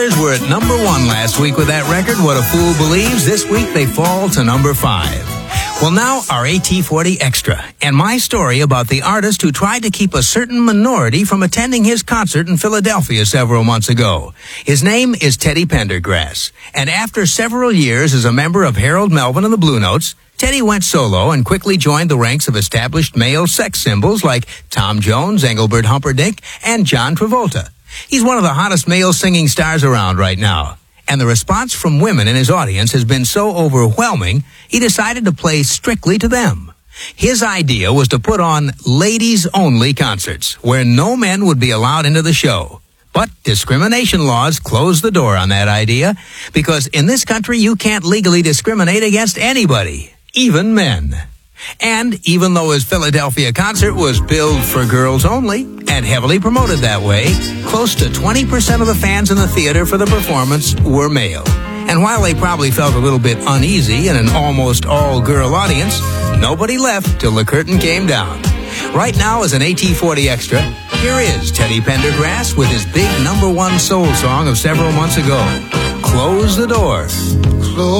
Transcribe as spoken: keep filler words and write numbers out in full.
Were at number one last week with that record, What a Fool Believes. This week they fall to number five. Well, now our A T forty Extra, and my story about the artist who tried to keep a certain minority from attending his concert in Philadelphia several months ago. His name is Teddy Pendergrass, and after several years as a member of Harold Melvin and the Blue Notes, Teddy went solo and quickly joined the ranks of established male sex symbols like Tom Jones, Engelbert Humperdinck, and John Travolta. He's one of the hottest male singing stars around right now. And the response from women in his audience has been so overwhelming, he decided to play strictly to them. His idea was to put on ladies-only concerts, where no men would be allowed into the show. But discrimination laws closed the door on that idea, because in this country you can't legally discriminate against anybody, even men. And even though his Philadelphia concert was billed for girls only and heavily promoted that way, close to twenty percent of the fans in the theater for the performance were male. And while they probably felt a little bit uneasy in an almost all-girl audience, nobody left till the curtain came down. Right now, as an A T forty Extra, here is Teddy Pendergrass with his big number one soul song of several months ago, Close the Door.